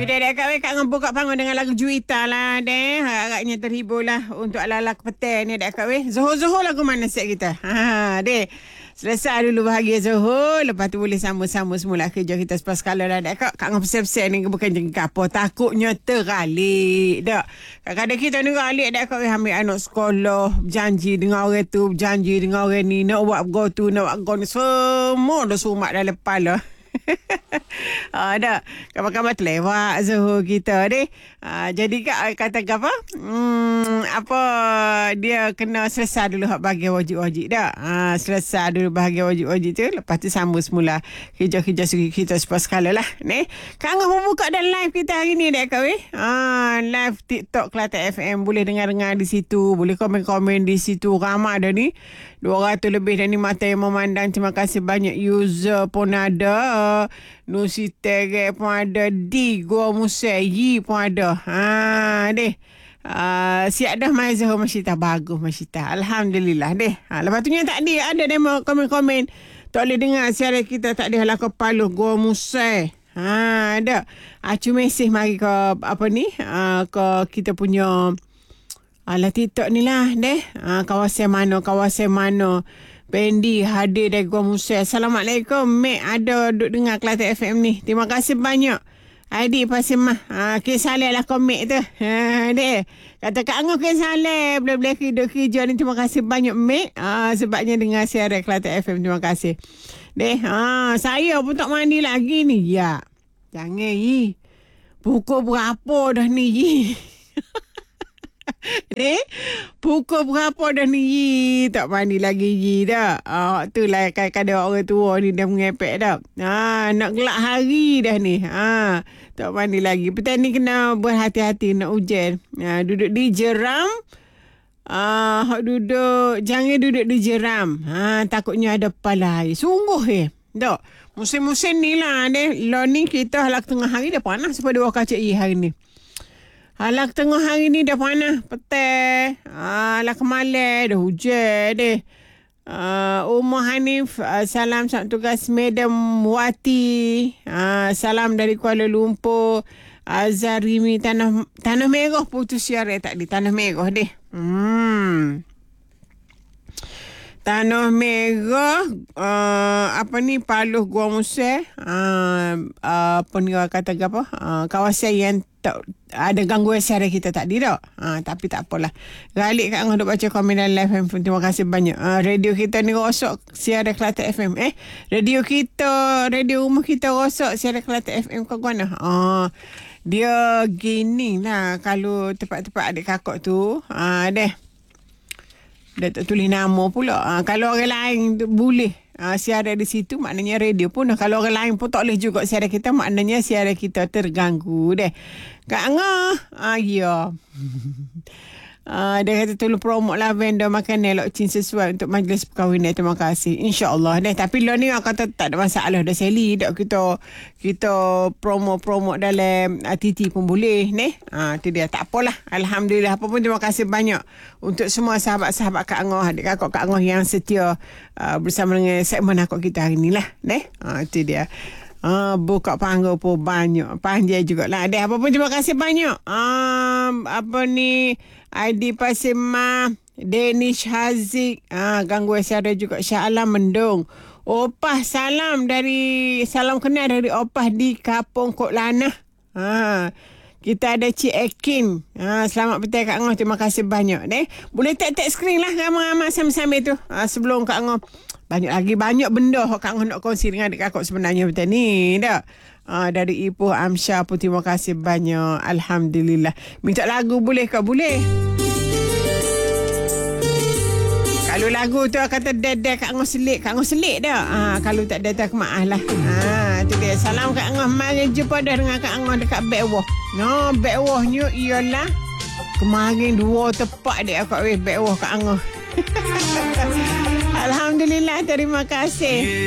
Dia Kak Ngah buka panggung dengan lagu Juwita lah deh. Agaknya terhibur lah untuk ala-ala petang ni Kak Weh. Zohor lagu mana set kita? Deh. Selesai dulu bahagia Zohor. Lepas tu boleh sama-sama semula kerja kita sepas kala lah Kak Ngah pesel-pesel ni bukan jengka apa. Takutnya teralik dak. Kadang-kadang kita ni ralik Kak Weh ambil anak sekolah. Janji dengan orang tu, janji dengan orang ni. Nak buat go tu, nak buat go ni. Semua dah sumat dalam kepala. Dah kabar-kabar terlewat Zuhur kita deh. Jadi Kak kata apa? Apa dia kena selesai dulu hak bahagian wajib-wajib dah. Selesai dulu bahagian wajib-wajib tu, lepas tu sambung semula kerja-kerja kita sepas kala lah. Ni Kak Ngah membuka dan live kita hari ni dah Kak Weh. Live TikTok Kelantan FM, boleh dengar-dengar di situ, boleh komen-komen di situ. Ramai dah ni 200 lebih dah ni mata yang memandang. Terima kasih banyak user pun ada. Nusi Tere pun ada. Di Gua Musayi pun ada. Deh. Siap dah Mai Zuhur Masyita. Bagus Masyita. Alhamdulillah deh. Lepas tu yang tak ada demo komen-komen. Tak boleh dengar siaran kita. Tak ada halang kepala Gua Musai. Ada. Acu mesej mari ke apa ni? Ke kita punya TikTok ni lah deh. Kawasan mana. Pendi hadir dari Gua Musa. Assalamualaikum. Mek ada duduk dengar Kelantan FM ni. Terima kasih banyak. Adik Pasimah. Kisah lah komik tu. Deh. Kata Kak Ngah kisah lah. Boleh-boleh kerja ni. Terima kasih banyak Mek. Sebabnya dengar siaran Kelantan FM. Terima kasih. Deh. Saya pun tak mandi lagi ni. Ya. Jangan Yi. Pukul berapa dah ni Yi? Pukul berapa dah ni Yi? Tak mandi lagi Yi dah. Tu lah kadang-kadang orang tua ni dah mengepek dah. Nak gelak hari dah ni. Tak mandi lagi. Petang ni kena berhati-hati nak hujan. Duduk di jeram. Jangan duduk di jeram. Takutnya ada palai. Sungguh tak. Musim-musim ni lah deh. Lo ni kita halak tengah hari dah panas pada waktu cik hari ni. Halak tengah hari ni dah panas. Petang. Halak kemalam dah hujan deh. Umar Hanif. Salam selamat tugas Madam Wati. Salam dari Kuala Lumpur. Azarimi Tanah Merah putus siaran tak di Tanah Merah deh. Tanah Merah apa ni Paluh Gua Musa. Apa ni kata apa? Kawasan yang tak ada gangguan siaran kita tadi tak. Tapi tak apalah. Galik Kak Ngah duk baca komen dalam live FM. Terima kasih banyak. Radio kita ni rosak siaran Kelantan FM. Radio rumah kita rosak siaran Kelantan FM kau mana? Dia gini lah kalau tempat-tempat adik kakak tu. Deh. Dia tak tulis nama pula. Kalau orang lain boleh siaran di situ, maknanya radio pun. Kalau orang lain pun tak boleh juga siaran kita, maknanya siaran kita terganggu deh. Kak Ngah. Ya. Dia kata tolong promote lah vendor makanan Lok Chin sesuai untuk majlis perkahwinan. Terima kasih. InsyaAllah deh. Tapi lo ni orang kata tak ada masalah. Dah seli. Kita promote dalam TT pun boleh. Tu dia. Tak apalah. Alhamdulillah. Apa pun terima kasih banyak untuk semua sahabat-sahabat Kak Ngah, adik kakak Kak Ngah yang setia bersama dengan segmen akak kita hari ni lah. Tu dia. Buka panggung pun banyak. Panjang jugalah. Ada apa pun terima kasih banyak. Apa ni ID Pasimah, Danish Haziq, gangguan siaran juga Syah Alam Mendung. Opah salam kenal dari Opah di Kapung Kok Lanah. Kita ada Cik Ekin. Selamat petang Kak Ngah. Terima kasih banyak deh. Boleh tag screen lah ramai-ramai sambil-sambil tu. Sebelum Kak Ngah banyak benda Kak Ngah nak kongsi dengan adik kakak sebenarnya betul ni dah. Dari Ipoh Amsyah pun terima kasih banyak. Alhamdulillah. Minta lagu boleh Kak? Boleh. Kalau lagu tu kata dada Kak Ngah selit dah. Kalau tak ada tak maaf lah. Tu dia. Salam Kak Ngah. Mari jumpa dah dengan Kak Ngah dekat backwah. Backwahnya ialah kemarin 2 tepat dia Kak backwah Kak Ngah. Alhamdulillah. Terima kasih.